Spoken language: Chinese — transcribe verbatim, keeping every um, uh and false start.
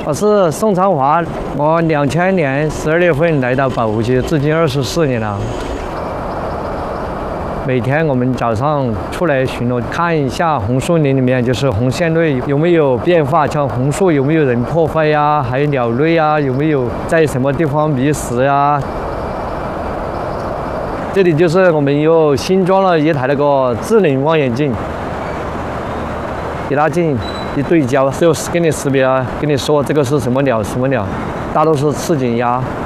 我是宋长华，我两千年十二月份来到宝湖区，至今二十四年了。每天我们早上出来巡逻，看一下红树林里面就是红线类有没有变化，像红树有没有人破坏呀，还有鸟类啊，有没有在什么地方觅食呀。这里就是我们又新装了一台那个智能望远镜，一拉近一对焦，就给你识别，跟你说这个是什么鸟，什么鸟，大多是赤颈鸭。